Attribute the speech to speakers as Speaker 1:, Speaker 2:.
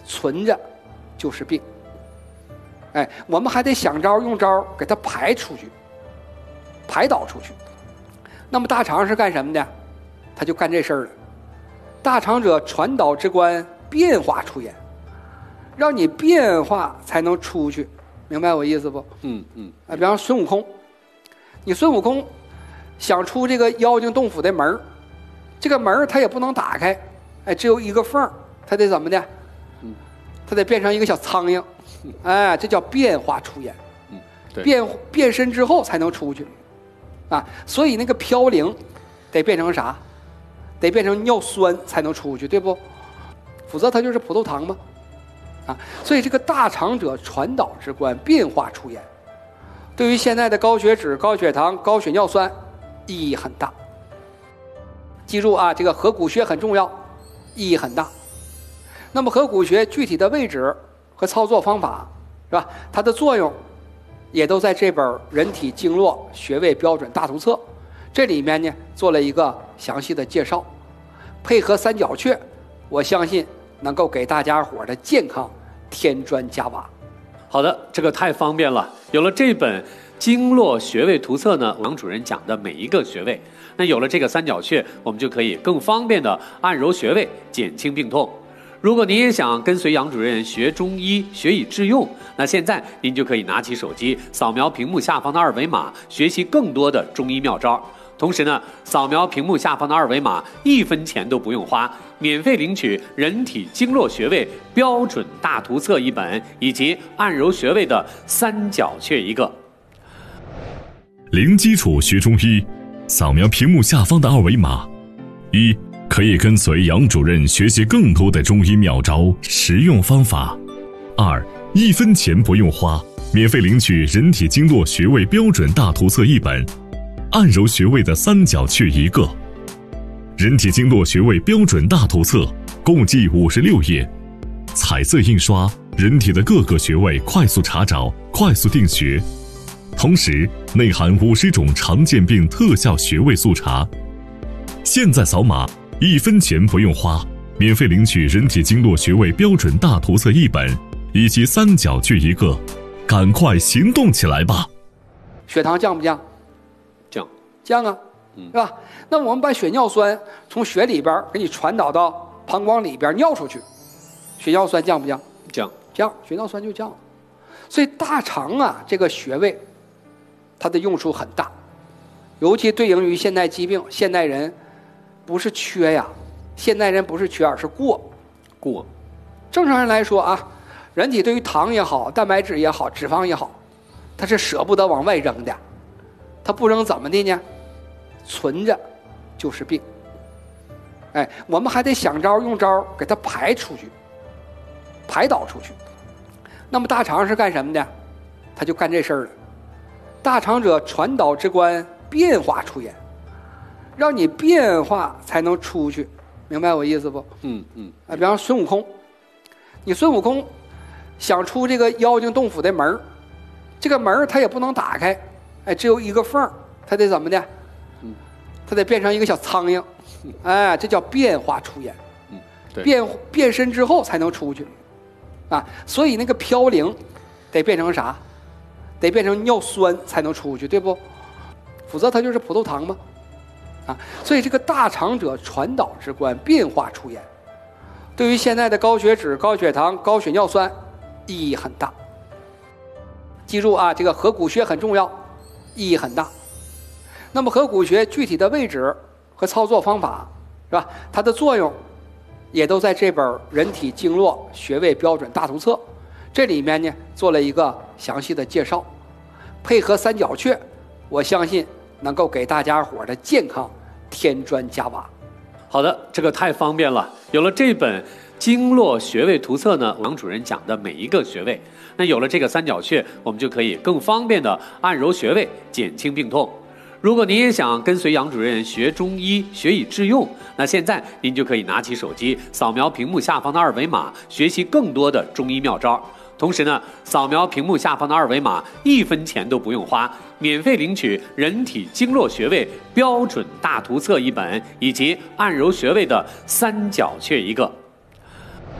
Speaker 1: 存着就是病。哎，我们还得想招用招给它排出去，排导出去。那么大肠是干什么的？他就干这事儿了。大肠者，传导之官，变化出焉，让你变化才能出去，明白我意思不？比方孙悟空，你孙悟空想出这个妖精洞府的门，这个门他也不能打开，哎，只有一个缝，他得怎么的？他得变成一个小苍蝇，哎，这叫变化出焉。变身之后才能出去，啊，所以那个飘零得变成啥？得变成尿酸才能出去，对不？否则它就是葡萄糖嘛，啊，所以这个大肠者，传导之官，变化出焉，对于现在的高血脂、高血糖、高血尿酸意义很大。记住啊，这个合谷穴很重要，意义很大。那么合谷穴具体的位置和操作方法，是吧？它的作用也都在这本《人体经络穴位标准大图册》这里面呢做了一个详细的介绍，配合三角穴，我相信能够给大家伙的健康添砖加瓦。
Speaker 2: 好的，这个太方便了。有了这本经络穴位图册呢，王主任讲的每一个穴位，那有了这个三角穴，我们就可以更方便的按揉穴位，减轻病痛。如果您也想跟随杨主任学中医，学以致用，那现在您就可以拿起手机，扫描屏幕下方的二维码，学习更多的中医妙招。同时呢，扫描屏幕下方的二维码，1分钱都不用花，免费领取《人体经络穴位标准大图册》1本，以及按揉穴位的三角穴1个。
Speaker 3: 零基础学中医，扫描屏幕下方的二维码。1. 可以跟随杨主任学习更多的中医妙招、实用方法。2. 1分钱不用花，免费领取《人体经络穴位标准大图册》1本。按揉穴位的三角穴1个。人体经络穴位标准大图册共计56页，彩色印刷，人体的各个穴位快速查找，快速定穴。同时内含50种常见病特效穴位速查。现在扫码，1分钱不用花，免费领取人体经络穴位标准大图册1本，以及三角穴1个。赶快行动起来吧！
Speaker 1: 血糖降不降？降啊，是吧？那我们把血尿酸从血里边给你传导到膀胱里边尿出去，血尿酸降不降？降，血尿酸就降了。所以大肠啊这个穴位，它的用处很大，尤其对应于现代疾病。现代人不是缺呀，现代人不是缺，而是过。正常人来说啊，人体对于糖也好，蛋白质也好，脂肪也好，它是舍不得往外扔的。它不扔怎么的呢？存着就是病。哎，我们还得想招用招给它排出去，排导出去。那么大肠是干什么的？他就干这事儿了。大肠者，传导之官，变化出焉，让你变化才能出去，明白我意思不？比方孙悟空，你孙悟空想出这个妖精洞府的门，这个门他也不能打开，哎，只有一个缝，他得怎么的？它得变成一个小苍蝇，哎，这叫变化出焉。变身之后才能出去，啊，所以那个飘零得变成啥？得变成尿酸才能出去，对不？否则它就是葡萄糖嘛，啊，所以这个大肠者，传导之官，变化出焉，对于现在的高血脂、高血糖、高血尿酸意义很大。记住啊，这个合谷穴很重要，意义很大。那么合谷穴具体的位置和操作方法，是吧？它的作用也都在这本《人体经络穴位标准大图册》这里面呢做了一个详细的介绍，配合三角穴，我相信能够给大家伙的健康添砖加瓦。
Speaker 2: 好的，这个太方便了。有了这本经络穴位图册呢，王主任讲的每一个穴位，那有了这个三角穴，我们就可以更方便的按揉穴位，减轻病痛。如果您也想跟随杨主任学中医，学以致用，那现在您就可以拿起手机，扫描屏幕下方的二维码，学习更多的中医妙招。同时呢，扫描屏幕下方的二维码，1分钱都不用花，免费领取《人体经络穴位标准大图册》1本，以及按揉穴位的三角穴1个。